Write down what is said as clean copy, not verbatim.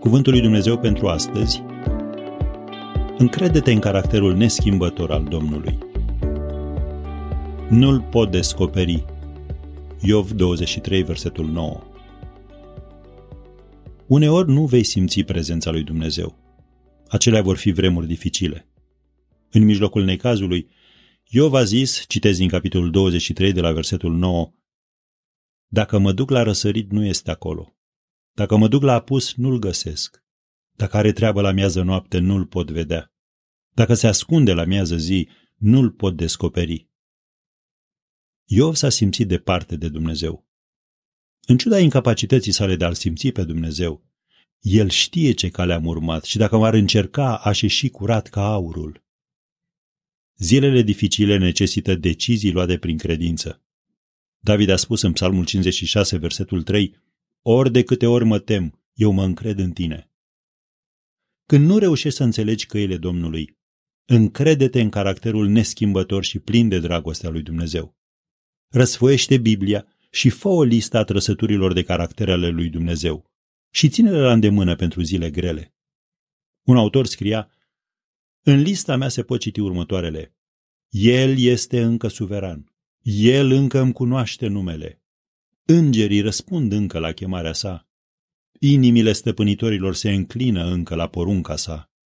Cuvântul lui Dumnezeu pentru astăzi: încrede-te în caracterul neschimbător al Domnului. Nu-l pot descoperi. Iov 23, versetul 9. Uneori nu vei simți prezența lui Dumnezeu. Acelea vor fi vremuri dificile. În mijlocul necazului, Iov a zis, citez din capitolul 23 de la versetul 9: dacă mă duc la răsărit, nu este acolo. Dacă mă duc la apus, nu-l găsesc. Dacă are treabă la miază noapte, nu-l pot vedea. Dacă se ascunde la miază zi, nu-l pot descoperi. Iov s-a simțit departe de Dumnezeu. În ciuda incapacității sale de a-l simți pe Dumnezeu, el știe ce cale am urmat și dacă m-ar încerca, aș ieși curat ca aurul. Zilele dificile necesită decizii luate prin credință. David a spus în Psalmul 56, versetul 3: ori de câte ori mă tem, eu mă încred în tine. Când nu reușești să înțelegi căile Domnului, încrede-te în caracterul neschimbător și plin de dragostea lui Dumnezeu. Răsfoiește Biblia și fă o listă a trăsăturilor de caracter ale lui Dumnezeu și ține-le la îndemână pentru zile grele. Un autor scria: în lista mea se pot citi următoarele: El este încă suveran, El încă îmi cunoaște numele, îngerii răspund încă la chemarea sa, inimile stăpânitorilor se înclină încă la porunca sa,